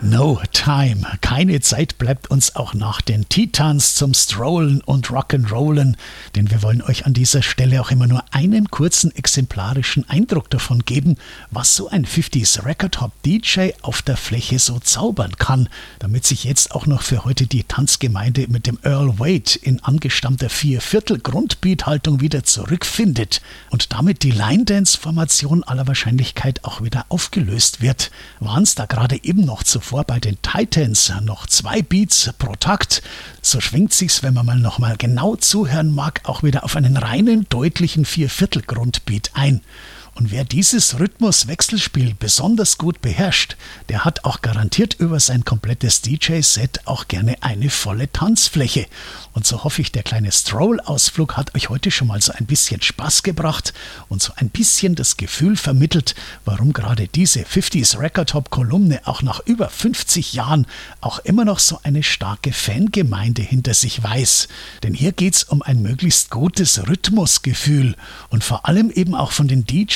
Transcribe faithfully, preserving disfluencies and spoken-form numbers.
No time. Keine Zeit bleibt uns auch nach den Titans zum Strollen und Rock'n'Rollen, denn wir wollen euch an dieser Stelle auch immer nur einen kurzen exemplarischen Eindruck davon geben, was so ein fünfziger Record Hop D J auf der Fläche so zaubern kann, damit sich jetzt auch noch für heute die Tanzgemeinde mit dem Earl Wade in angestammter Vierviertel-Grundbeat-Haltung wieder zurückfindet und damit die Line-Dance-Formation aller Wahrscheinlichkeit auch wieder aufgelöst wird. Waren es da gerade eben noch zuvor bei den Titans noch zwei Beats pro Takt, so schwingt sich's, wenn man mal noch mal genau zuhören mag, auch wieder auf einen reinen, deutlichen Vierviertel-Grundbeat ein. Und wer dieses Rhythmus-Wechselspiel besonders gut beherrscht, der hat auch garantiert über sein komplettes D J-Set auch gerne eine volle Tanzfläche. Und so hoffe ich, der kleine Stroll-Ausflug hat euch heute schon mal so ein bisschen Spaß gebracht und so ein bisschen das Gefühl vermittelt, warum gerade diese fünfziger Record Hop-Kolumne auch nach über fünfzig Jahren auch immer noch so eine starke Fangemeinde hinter sich weiß. Denn hier geht's um ein möglichst gutes Rhythmusgefühl und vor allem eben auch von den D